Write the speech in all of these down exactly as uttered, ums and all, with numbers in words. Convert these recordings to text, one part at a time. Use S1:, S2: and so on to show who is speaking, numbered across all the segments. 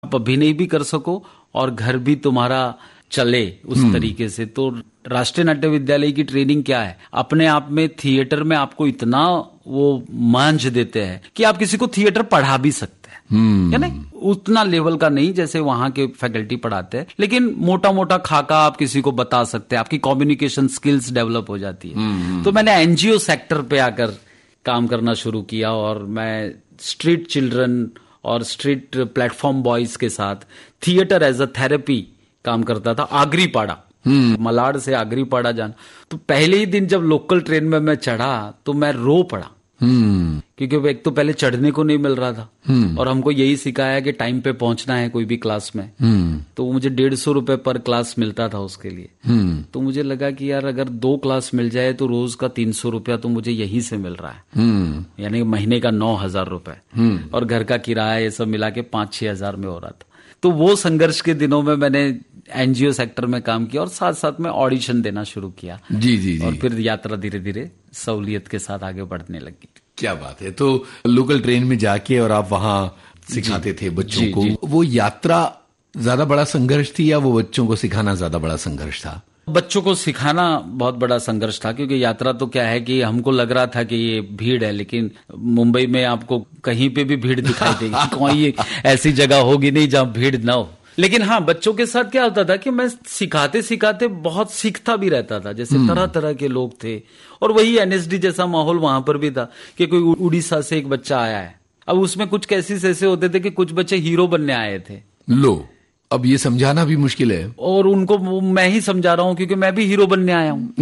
S1: आप अभिनय भी कर सको और घर भी तुम्हारा चले उस तरीके से। तो राष्ट्रीय नाट्य विद्यालय की ट्रेनिंग क्या है, अपने आप में थिएटर में आपको इतना वो मांझ देते हैं कि आप किसी को थिएटर पढ़ा भी सकते हैं, है ना? उतना लेवल का नहीं जैसे वहां के फैकल्टी पढ़ाते हैं, लेकिन मोटा मोटा खाका आप किसी को बता सकते हैं, आपकी कम्युनिकेशन स्किल्स डेवलप हो जाती है। तो मैंने एनजीओ सेक्टर पे आकर काम करना शुरू किया और मैं स्ट्रीट चिल्ड्रन और स्ट्रीट प्लेटफॉर्म बॉयज के साथ थिएटर एज अ थेरेपी काम करता था। आगरीपाड़ा, मलाड से आगरीपाड़ा जाना, तो पहले ही दिन जब लोकल ट्रेन में मैं चढ़ा तो मैं रो पड़ा, क्योंकि एक तो पहले चढ़ने को नहीं मिल रहा था और हमको यही सिखाया कि टाइम पे पहुंचना है कोई भी क्लास में। तो मुझे डेढ़ सौ रुपए पर क्लास मिलता था उसके लिए। तो मुझे लगा कि यार अगर दो क्लास मिल जाए तो रोज का तीन सौ रुपया तो मुझे यहीं से मिल रहा है, यानी महीने का नौ हजार रुपए और घर का किराया ये सब मिला के पांच छह हजार में हो रहा था। तो वो संघर्ष के दिनों में मैंने एनजीओ सेक्टर में काम किया और साथ साथ में ऑडिशन देना शुरू किया।
S2: जी जी जी। और
S1: फिर यात्रा धीरे धीरे सहूलियत के साथ आगे बढ़ने लगी।
S2: क्या बात है। तो लोकल ट्रेन में जाके और आप वहां सिखाते थे बच्चों जी, को जी। वो यात्रा ज्यादा बड़ा संघर्ष थी या वो बच्चों को सिखाना ज्यादा बड़ा संघर्ष था?
S1: बच्चों को सिखाना बहुत बड़ा संघर्ष था, क्योंकि यात्रा तो क्या है कि हमको लग रहा था कि ये भीड़ है, लेकिन मुंबई में आपको कहीं पे भी भीड़ दिखाई देगी, कोई ऐसी जगह होगी नहीं जहां भीड़ ना हो। लेकिन हाँ, बच्चों के साथ क्या होता था कि मैं सिखाते सिखाते बहुत सीखता भी रहता था, जैसे तरह तरह के लोग थे और वही एनएसडी जैसा माहौल वहां पर भी था कि कोई उड़ीसा से एक बच्चा आया है। अब उसमें कुछ केसेस ऐसे होते थे कि कुछ बच्चे हीरो बनने आए थे।
S2: लो, अब ये समझाना भी मुश्किल है
S1: और उनको मैं ही समझा रहा हूं क्योंकि मैं भी हीरो बनने आया हूं।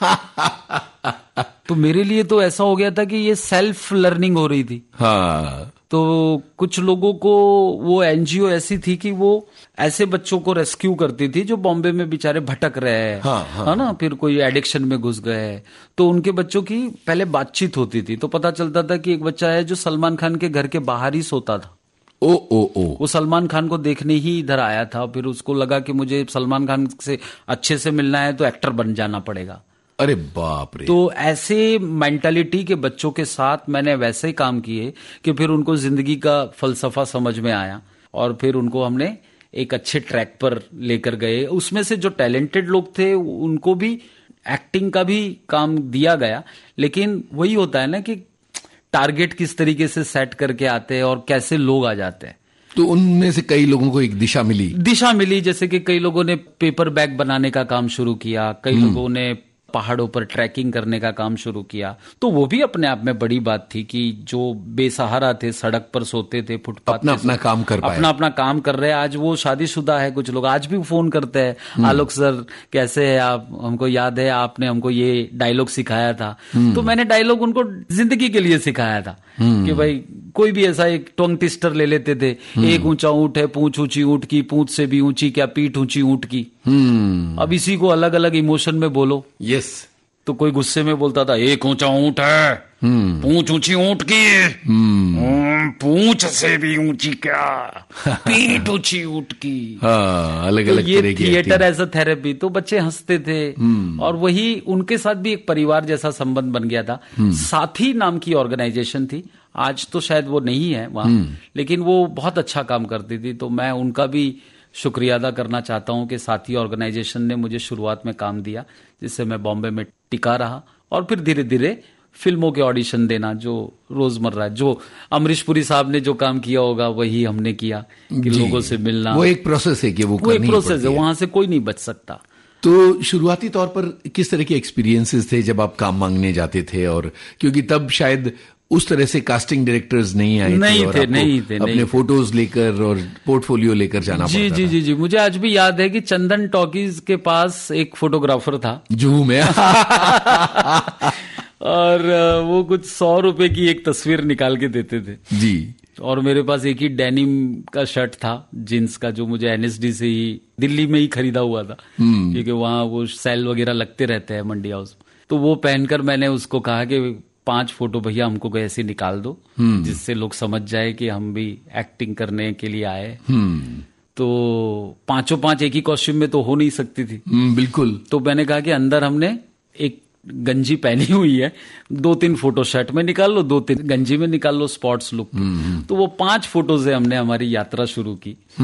S1: तो मेरे लिए तो ऐसा हो गया था कि ये सेल्फ लर्निंग हो रही थी।
S2: हाँ।
S1: तो कुछ लोगों को वो एनजीओ ऐसी थी कि वो ऐसे बच्चों को रेस्क्यू करती थी जो बॉम्बे में बेचारे भटक रहे हैं,
S2: हाँ, हाँ,
S1: है ना, फिर कोई एडिक्शन में घुस गए। तो उनके बच्चों की पहले बातचीत होती थी, तो पता चलता था कि एक बच्चा है जो सलमान खान के घर के बाहर ही सोता था।
S2: ओ ओ ओ
S1: वो सलमान खान को देखने ही इधर आया था, फिर उसको लगा कि मुझे सलमान खान से अच्छे से मिलना है तो एक्टर बन जाना पड़ेगा।
S2: अरे बाप रे।
S1: तो ऐसे मेंटालिटी के बच्चों के साथ मैंने वैसे ही काम किए कि फिर उनको जिंदगी का फलसफा समझ में आया और फिर उनको हमने एक अच्छे ट्रैक पर लेकर गए। उसमें से जो टैलेंटेड लोग थे उनको भी एक्टिंग का भी काम दिया गया, लेकिन वही होता है ना कि टारगेट किस तरीके से सेट करके आते हैं और कैसे लोग आ जाते हैं।
S2: तो उनमें से कई लोगों को एक दिशा मिली
S1: दिशा मिली जैसे कि कई लोगों ने पेपर बैग बनाने का काम शुरू किया, कई लोगों ने पहाड़ों पर ट्रैकिंग करने का काम शुरू किया। तो वो भी अपने आप में बड़ी बात थी कि जो बेसहारा थे, सड़क पर सोते थे, फुटपाथ
S2: अपना अपना काम कर पाए,
S1: अपना अपना काम कर रहे हैं। आज वो शादीशुदा है, कुछ लोग आज भी फोन करते हैं, आलोक सर कैसे है आप, हमको याद है आपने हमको ये डायलॉग सिखाया था। तो मैंने डायलॉग उनको जिंदगी के लिए सिखाया था कि भाई कोई भी ऐसा एक टंग ट्विस्टर ले लेते थे, एक ऊंचा ऊंट है, पूंछ ऊंची ऊंट की, पूंछ से भी ऊंची क्या पीठ ऊंची ऊंट की। अब इसी को अलग अलग इमोशन में बोलो।
S2: यस।
S1: तो कोई गुस्से में बोलता था एक ऊंचा ऊंट है, पूंछ ऊंची ऊंट की, पूंछ से भी ऊंची क्या, पीठ ऊंची ऊंट की।
S2: हाँ, अलग अलग
S1: तो ये थिएटर एज अ थेरेपी। तो बच्चे हंसते थे और वही उनके साथ भी एक परिवार जैसा संबंध बन गया था। साथी नाम की ऑर्गेनाइजेशन थी, आज तो शायद वो नहीं है वहां, लेकिन वो बहुत अच्छा काम करती थी। तो मैं उनका भी शुक्रिया अदा करना चाहता हूं कि साथी ऑर्गेनाइजेशन ने मुझे शुरुआत में काम दिया, जिससे मैं बॉम्बे में टिका रहा और फिर धीरे धीरे फिल्मों के ऑडिशन देना, जो रोजमर्रा जो अमरीश पुरी साहब ने जो काम किया होगा वही हमने किया कि लोगों से मिलना।
S2: वो एक प्रोसेस है कि वो,
S1: वो एक प्रोसेस है, वहां से कोई नहीं बच सकता।
S2: तो शुरुआती तौर पर किस तरह के एक्सपीरियंसेस थे जब आप काम मांगने जाते थे? और क्योंकि तब शायद उस तरह से कास्टिंग डायरेक्टर्स नहीं आए
S1: नहीं
S2: थे, और
S1: थे, नहीं थे,
S2: अपने
S1: नहीं
S2: फोटोज लेकर और पोर्टफोलियो लेकर जाना
S1: जी
S2: पड़ता
S1: जी
S2: था।
S1: जी जी मुझे आज भी याद है कि चंदन टॉकीज के पास एक फोटोग्राफर था
S2: जूहू में
S1: और वो कुछ सौ रुपए की एक तस्वीर निकाल के देते थे
S2: जी।
S1: और मेरे पास एक ही डेनिम का शर्ट था जींस का, जो मुझे एनएसडी से ही दिल्ली में ही खरीदा हुआ था, क्योंकि वहां वो सेल वगैरह लगते रहते हैं मंडी हाउस। तो वो पहनकर मैंने उसको कहा कि पांच फोटो भैया हमको ऐसे निकाल दो जिससे लोग समझ जाए कि हम भी एक्टिंग करने के लिए आए। तो पांचों पांच एक ही कॉस्ट्यूम में तो हो नहीं सकती थी।
S2: बिल्कुल।
S1: तो मैंने कहा कि अंदर हमने एक गंजी पहनी हुई है, दो तीन फोटो शर्ट में निकाल लो, दो तीन गंजी में निकाल लो, स्पॉट्स लुक। तो वो पांच फोटो से हमने हमारी यात्रा शुरू की।